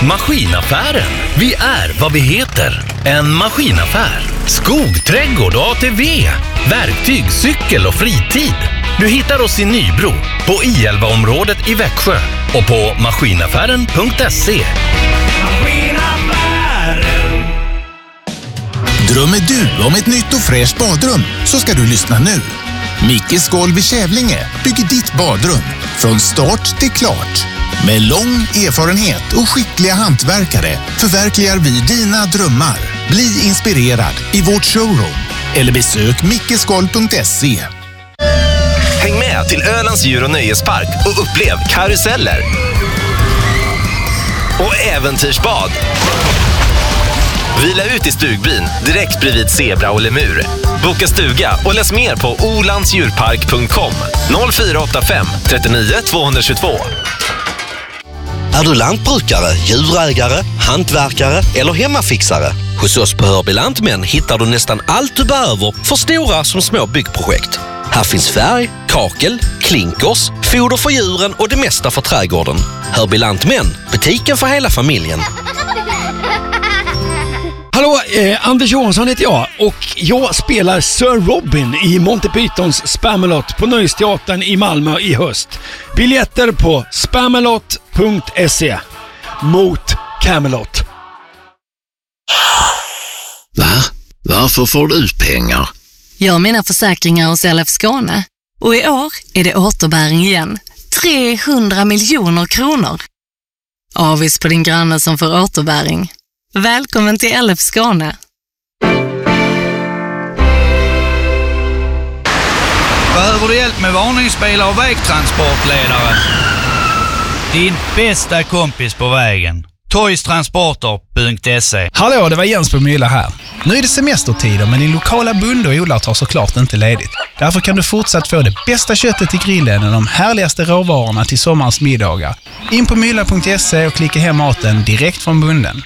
Maskinaffären. Vi är vad vi heter. En maskinaffär. Skog, trädgård och ATV. Verktyg, cykel och fritid. Du hittar oss i Nybro, på I11-området i Växjö och på maskinaffären.se. Drömmer du om ett nytt och fräscht badrum så ska du lyssna nu. Mickes Golv i Kävlinge bygger ditt badrum från start till klart. Med lång erfarenhet och skickliga hantverkare förverkligar vi dina drömmar. Bli inspirerad i vårt showroom eller besök mickesgolv.se. Häng med till Ölands djur- och nöjespark och upplev karuseller och äventyrsbad. Vila ut i stugbyn direkt bredvid zebra och lemur. Boka stuga och läs mer på olandsdjurpark.com 0485 39 222. Är du lantbrukare, djurägare, hantverkare eller hemmafixare? Hos oss på Hörby Lantmän hittar du nästan allt du behöver för stora som små byggprojekt. Här finns färg, kakel, klinkers, foder för djuren och det mesta för trädgården. Hörby Lantmän, butiken för hela familjen. Hallå, Anders Johansson heter jag och jag spelar Sir Robin i Monty Pythons Spamalot på Nöjesteatern i Malmö i höst. Biljetter på spamalot.se. Mot Camelot. Va? Varför får du ut pengar? Jag har mina försäkringar hos LF Skåne. Och i år är det återbäring igen. 300 miljoner kronor. Avis på din granne som får återbäring. Välkommen till LF Skåne. Behöver du hjälp med varningsbilar och vägtransportledare? Din bästa kompis på vägen. Toystransporter.se. Hallå, det var Jens på Mylla här. Nu är det semestertider, men din lokala bonde och odlare tar såklart inte ledigt. Därför kan du fortsatt få det bästa köttet till grillen och de härligaste råvarorna till sommarens middagar. In på mylla.se och klicka hem maten direkt från bonden.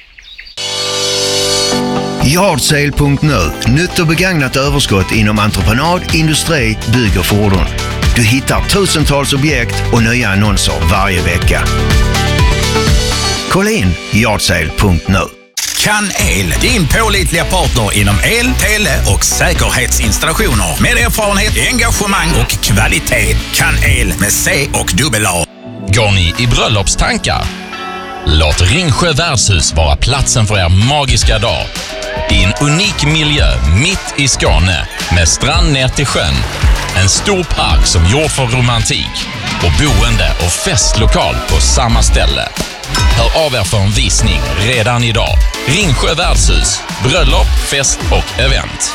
Yardsale.nu. Nytt och begagnat överskott inom entreprenad, industri, bygg och fordon. Du hittar tusentals objekt och nya annonser varje vecka. Kolla in yardsale.nu. Kan El, din pålitliga partner inom el, tele och säkerhetsinstallationer. Med erfarenhet, engagemang och kvalitet. Kan El med C och dubbel-A. Går ni i bröllopstankar? Låt Ringsjö värdshus vara platsen för er magiska dag. I en unik miljö mitt i Skåne med strand ner till sjön. En stor park som gjord för romantik och boende och festlokal på samma ställe. Hör av er för en visning redan idag. Ringsjö värdshus, bröllop, fest och event.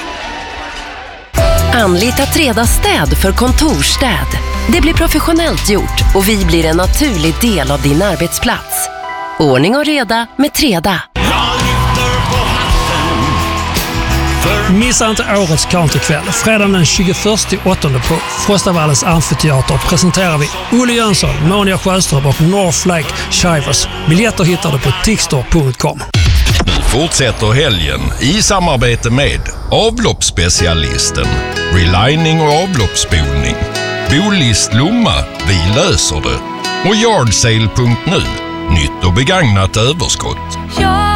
Anlita Treda städ för kontorstäd. Det blir professionellt gjort och vi blir en naturlig del av din arbetsplats. Ordning och reda med Treda. Missa inte årets countrykväll. Fredagen den 21/8 på Frostavallens amfiteater presenterar vi Olle Jönsson, Monia Sjöström och North Lake Shivers. Biljetter hittar du på tixtor.com. Nu fortsätter helgen i samarbete med avloppsspecialisten, relining och avloppsspolning, Bolist Lomma, vi löser det, och Yardsale.nu, nytt och begagnat överskott.